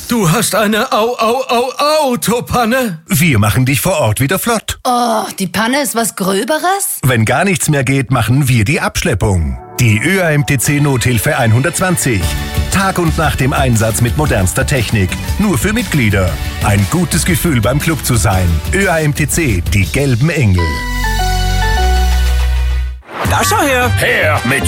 Du hast eine Autopanne? Wir machen dich vor Ort wieder flott. Oh, die Panne ist was Gröberes? Wenn gar nichts mehr geht, machen wir die Abschleppung. Die ÖAMTC Nothilfe 120. Tag und Nacht im Einsatz mit modernster Technik. Nur für Mitglieder. Ein gutes Gefühl beim Club zu sein. ÖAMTC, die gelben Engel. Da schau her! Her mit